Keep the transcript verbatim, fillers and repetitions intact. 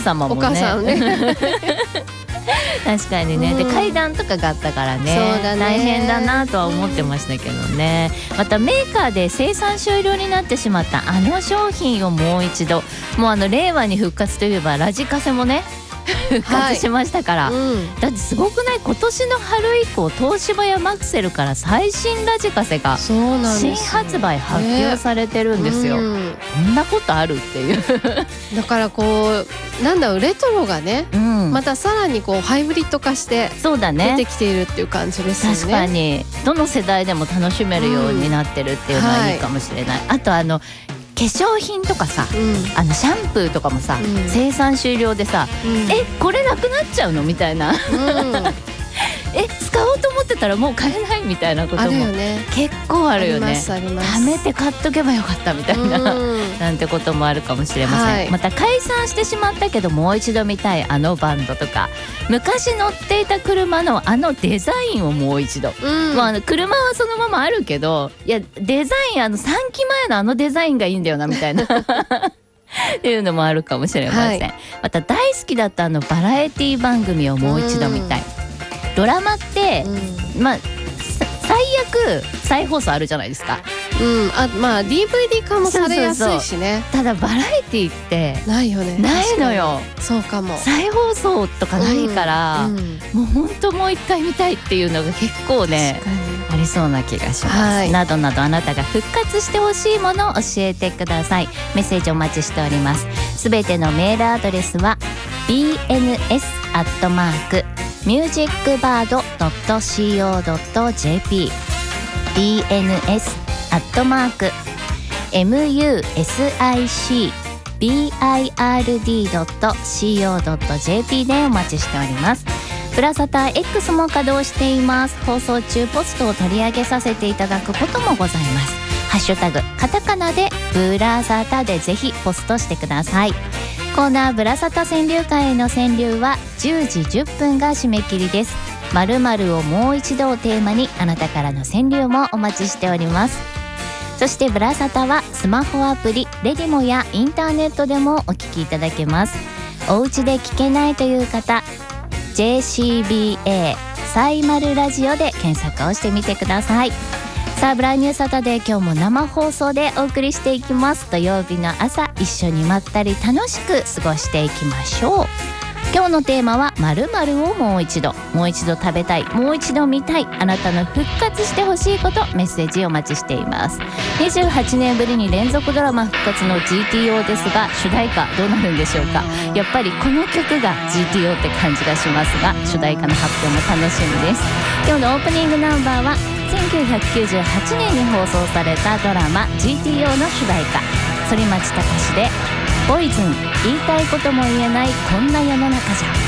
様もね、 お母さんね確かにね、で階段とかがあったからね、 そうだね、 大変だなとは思ってましたけどね、またメーカーで生産終了になってしまったあの商品をもう一度、もうあの令和に復活といえばラジカセもね復活しましたから、はい、うん、だってすごくない？今年の春以降東芝やマクセルから最新ラジカセが新発売発表されてるんですよ、ね、うん、こんなことあるっていうだからこうなんだろう、レトロがね、うん、またさらにこうハイブリッド化して出てきているっていう感じですよね。 確かにどの世代でも楽しめるようになってるっていうのはいいかもしれない、うん、はい、あとあの化粧品とかさ、うん、あのシャンプーとかもさ、うん、生産終了でさ、うん、えこれなくなっちゃうのみたいな、うん、え使おうと思ってたらもう買えないみたいなことも結構あるよね。貯めて買っとけばよかったみたいな、うん、なんてこともあるかもしれません、はい、また解散してしまったけどもう一度見たいあのバンドとか、昔乗っていた車のあのデザインをもう一度、うん、もうあの車はそのままあるけど、いやデザインあのさんきまえのあのデザインがいいんだよなみたいなっていうのもあるかもしれません、はい、また大好きだったあのバラエティ番組をもう一度見たい、うん、ドラマって、うん、まあ最悪再放送あるじゃないですか、 うん、あまあ ディーブイディー 化もされやすいしね。 そうそうそう、ただバラエティってないよね。 ないのよ。 そうかも。 再放送とかないから、うんうん、もう本当もう一回見たいっていうのが結構ねありそうな気がします、はい、などなどあなたが復活してほしいものを教えてください。メッセージお待ちしております。すべてのメールアドレスは ビーエヌエス アットマーク ミュージックバード ドット コー ドット ジェーピー ビーエヌエス アットマーク ミュージックバード ドット コー ドット ジェーピー でお待ちしております。ブラサタ X も稼働しています。放送中ポストを取り上げさせていただくこともございます。ハッシュタグカタカナでブラサタでぜひポストしてください。コーナーブラサタ川柳会への川柳はじゅうじじゅっぷんが締め切りです。〇〇をもう一度をテーマにあなたからの川柳もお待ちしております。そしてブラサタはスマホアプリレディモやインターネットでもお聞きいただけます。お家で聞けないという方 ジェーシービーエー サイマルラジオで検索をしてみてください。さあブランニューサタデー、今日も生放送でお送りしていきます。土曜日の朝一緒にまったり楽しく過ごしていきましょう。今日のテーマは〇〇をもう一度、もう一度食べたい、もう一度見たい、あなたの復活してほしいこと、メッセージお待ちしています。にじゅうはちねんぶりに連続ドラマ復活の ジーティーオー ですが、主題歌どうなるんでしょうか。やっぱりこの曲が ジーティーオー って感じがしますが、主題歌の発表も楽しみです。今日のオープニングナンバーはせんきゅうひゃくきゅうじゅうはちねんに放送されたドラマ ジーティーオー の主題歌、反町隆史でポイズン、言いたいことも言えないこんな世の中じゃ。